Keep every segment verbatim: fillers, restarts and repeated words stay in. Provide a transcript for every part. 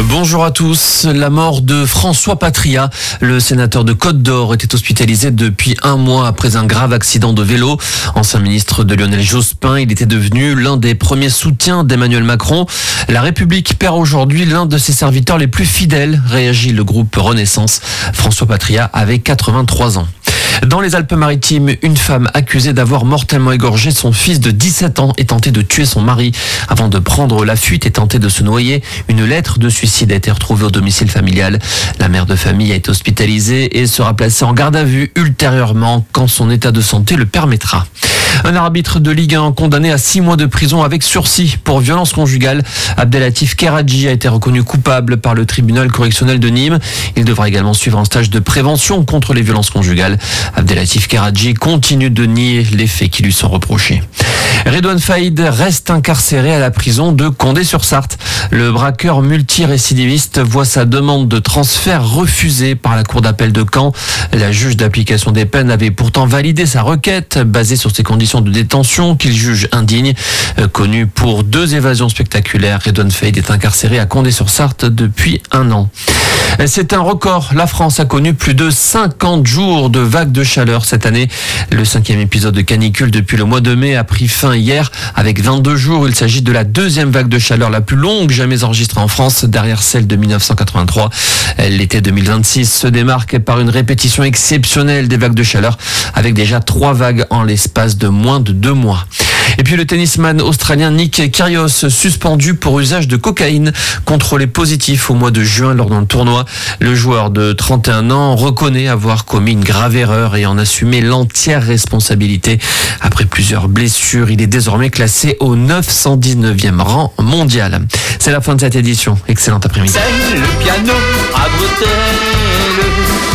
Bonjour à tous. La mort de François Patria, le sénateur de Côte-d'Or, était hospitalisé depuis un mois après un grave accident de vélo. Ancien ministre de Lionel Jospin, il était devenu l'un des premiers soutiens d'Emmanuel Macron. La République perd aujourd'hui l'un de ses serviteurs les plus fidèles, réagit le groupe Renaissance. François Patria avait quatre-vingt-trois ans. Dans les Alpes-Maritimes, une femme accusée d'avoir mortellement égorgé son fils de dix-sept ans et tenté de tuer son mari avant de prendre la fuite et tenter de se noyer. Une lettre de suicide a été retrouvée au domicile familial. La mère de famille a été hospitalisée et sera placée en garde à vue ultérieurement quand son état de santé le permettra. Un arbitre de Ligue un condamné à six mois de prison avec sursis pour violence conjugale. Abdelatif Keradji a été reconnu coupable par le tribunal correctionnel de Nîmes. Il devra également suivre un stage de prévention contre les violences conjugales. Abdelatif Keradji continue de nier les faits qui lui sont reprochés. Redouane Faïd reste incarcéré à la prison de Condé-sur-Sarthe. Le braqueur multirécidiviste voit sa demande de transfert refusée par la cour d'appel de Caen. La juge d'application des peines avait pourtant validé sa requête basée sur ses conditions de détention qu'il juge indignes. Connu pour deux évasions spectaculaires, Redouane Faïd est incarcéré à Condé-sur-Sarthe depuis un an. C'est un record. La France a connu plus de cinquante jours de vagues de chaleur cette année. Le cinquième épisode de canicule depuis le mois de mai a pris fin hier avec vingt-deux jours. Il s'agit de la deuxième vague de chaleur la plus longue jamais enregistrée en France, derrière celle de dix-neuf cent quatre-vingt-trois. L'été deux mille vingt-six se démarque par une répétition exceptionnelle des vagues de chaleur, avec déjà trois vagues en l'espace de moins de deux mois. Et puis le tennisman australien Nick Kyrgios, suspendu pour usage de cocaïne, contrôlé positif au mois de juin lors d'un tournoi. Le joueur de trente et un ans reconnaît avoir commis une grave erreur et en assumé l'entière responsabilité. Après plusieurs blessures, il est désormais classé au neuf cent dix-neuvième rang mondial. C'est la fin de cette édition. Excellent après-midi. C'est le piano à bretelles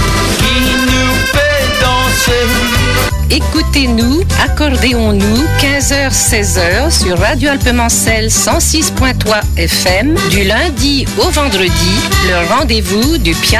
qui nous fait danser. Écoutez-nous, accordéons-nous, quinze heures seize heures sur Radio Alpemancel cent six point trois F M, du lundi au vendredi, le rendez-vous du piano.